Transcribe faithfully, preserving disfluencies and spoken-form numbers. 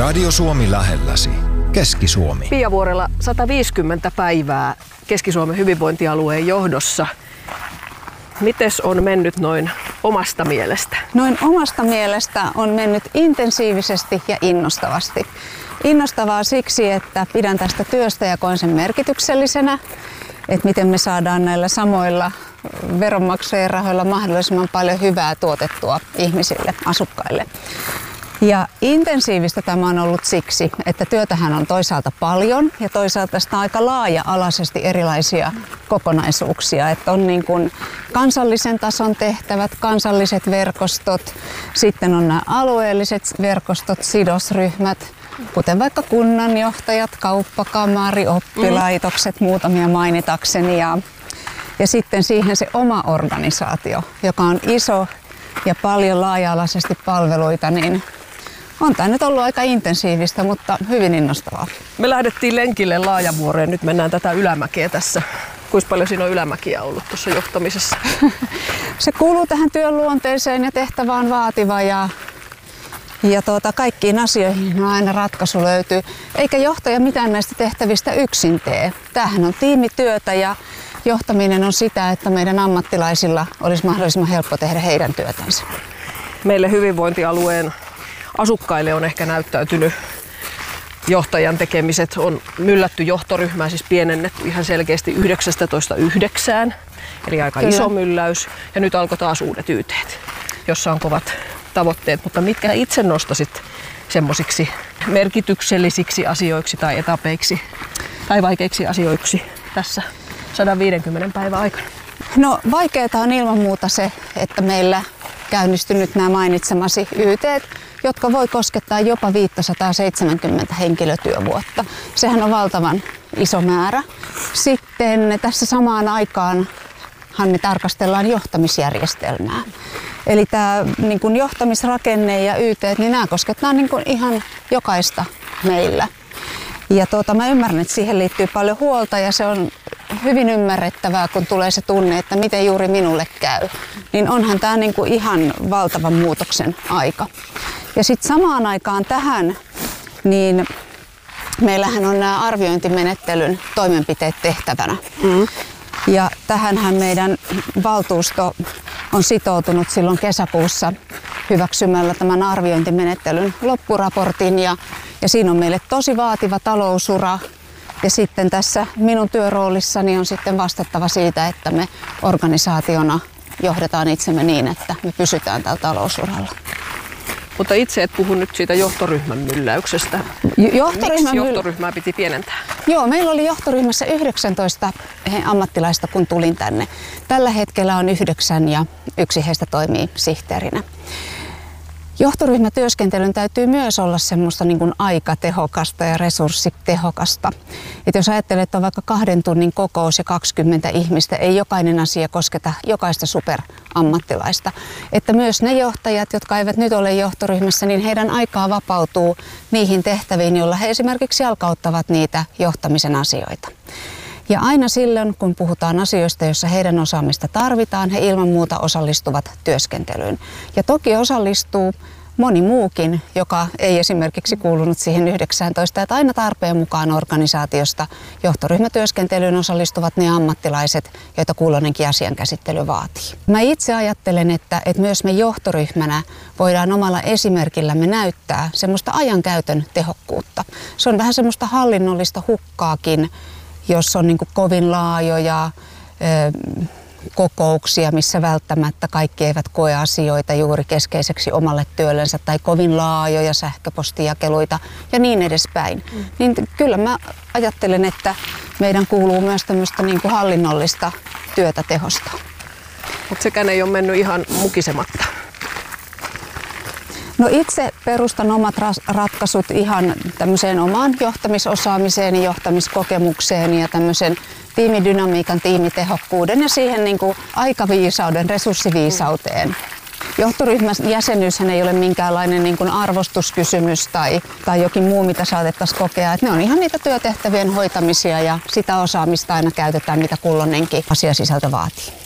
Radio Suomi lähelläsi. Keski-Suomi. Pia Vuorela, sata viisikymmentä päivää Keski-Suomen hyvinvointialueen johdossa. Mites on mennyt noin omasta mielestä? Noin omasta mielestä on mennyt intensiivisesti ja innostavasti. Innostavaa siksi, että pidän tästä työstä ja koen sen merkityksellisenä, että miten me saadaan näillä samoilla veronmaksajien rahoilla mahdollisimman paljon hyvää tuotettua ihmisille, asukkaille. Ja intensiivistä tämä on ollut siksi, että työtähän on toisaalta paljon ja toisaalta sitä aika laaja-alaisesti erilaisia kokonaisuuksia. Että on niin kuin kansallisen tason tehtävät, kansalliset verkostot, sitten on nämä alueelliset verkostot, sidosryhmät, kuten vaikka kunnanjohtajat, kauppakamari, oppilaitokset, muutamia mainitakseni. Ja, ja sitten siihen se oma organisaatio, joka on iso ja paljon laaja-alaisesti palveluita, niin on tämä nyt ollut aika intensiivistä, mutta hyvin innostavaa. Me lähdettiin lenkille Laajavuoreen, nyt mennään tätä ylämäkeä tässä. Kuinka paljon siinä on ylämäkiä ollut tuossa johtamisessa? Se kuuluu tähän työn luonteeseen ja tehtävä on vaativa ja, ja tuota, kaikkiin asioihin aina ratkaisu löytyy. Eikä johtaja mitään näistä tehtävistä yksin tee. Tämähän on tiimityötä ja johtaminen on sitä, että meidän ammattilaisilla olisi mahdollisimman helppo tehdä heidän työtänsä. Meille hyvinvointialueen asukkaille on ehkä näyttäytynyt johtajan tekemiset. On myllätty johtoryhmää, siis pienennetty ihan selkeästi yhdeksästätoista yhdeksään, eli aika Kyllä. iso mylläys. Ja nyt alkoi taas uudet Y T:t, jossa on kovat tavoitteet. Mutta mitkä itse nostasit semmoisiksi merkityksellisiksi asioiksi tai etapeiksi tai vaikeiksi asioiksi tässä sata viisikymmentä päivän aikana? No vaikeaa on ilman muuta se, että meillä käynnistynyt nämä mainitsemasi Y T:t, jotka voi koskettaa jopa viisisataaseitsemänkymmentä henkilötyövuotta. Sehän on valtavan iso määrä. Sitten tässä samaan aikaan me tarkastellaan johtamisjärjestelmää. Eli tämä niin kuin johtamisrakenne ja Y T:t, niin nämä koskettaa niin kuin ihan jokaista meillä. Ja tuota, mä ymmärrän, että siihen liittyy paljon huolta ja se on hyvin ymmärrettävää, kun tulee se tunne, että miten juuri minulle käy. Niin onhan tämä niin kuin ihan valtavan muutoksen aika. Ja sitten samaan aikaan tähän, niin meillähän on nämä arviointimenettelyn toimenpiteet tehtävänä. Mm. Ja tähänhän meidän valtuusto on sitoutunut silloin kesäkuussa hyväksymällä tämän arviointimenettelyn loppuraportin. Ja, ja siinä on meille tosi vaativa talousura. Ja sitten tässä minun työroolissani on sitten vastattava siitä, että me organisaationa johdetaan itsemme niin, että me pysytään tällä talousuralla. Mutta itse et puhu nyt siitä johtoryhmän mylläyksestä. Johtoryhmän Miksi johtoryhmää piti pienentää? Joo, meillä oli johtoryhmässä yhdeksäntoista ammattilaista, kun tulin tänne. Tällä hetkellä on yhdeksän ja yksi heistä toimii sihteerinä. Johtoryhmätyöskentelyn täytyy myös olla semmoista niin kuin aikatehokasta ja resurssitehokasta. Et jos ajattelee, että on vaikka kahden tunnin kokous ja kaksikymmentä ihmistä, ei jokainen asia kosketa jokaista superammattilaista. Että myös ne johtajat, jotka eivät nyt ole johtoryhmässä, niin heidän aikaa vapautuu niihin tehtäviin, joilla he esimerkiksi jalkauttavat niitä johtamisen asioita. Ja aina silloin, kun puhutaan asioista, joissa heidän osaamista tarvitaan, he ilman muuta osallistuvat työskentelyyn. Ja toki osallistuu moni muukin, joka ei esimerkiksi kuulunut siihen yhdeksäntoista, että aina tarpeen mukaan organisaatiosta johtoryhmätyöskentelyyn osallistuvat ne ammattilaiset, joita kulloinenkin asian käsittely vaatii. Mä itse ajattelen, että, että myös me johtoryhmänä voidaan omalla esimerkillämme näyttää semmoista ajankäytön tehokkuutta. Se on vähän semmoista hallinnollista hukkaakin, jos on niin kuin kovin laajoja ö, kokouksia, missä välttämättä kaikki eivät koe asioita juuri keskeiseksi omalle työllensä, tai kovin laajoja sähköpostijakeluita ja niin edespäin. Mm. Niin kyllä mä ajattelen, että meidän kuuluu myös tämmöistä niin kuin hallinnollista työtä tehostaa. Mutta sekään ei ole mennyt ihan mukisematta. No itse perustan omat ratkaisut ihan tämmöiseen omaan johtamisosaamiseen ja johtamiskokemukseen ja tämmöisen tiimidynamiikan, tiimitehokkuuden ja siihen niin kuin aikaviisauden, resurssiviisauteen. Johtoryhmän jäsenyyshän ei ole minkäänlainen niin kuin arvostuskysymys tai, tai jokin muu, mitä saatettaisiin kokea. Että ne on ihan niitä työtehtävien hoitamisia ja sitä osaamista aina käytetään, mitä kulloinenkin asiasisältö vaatii.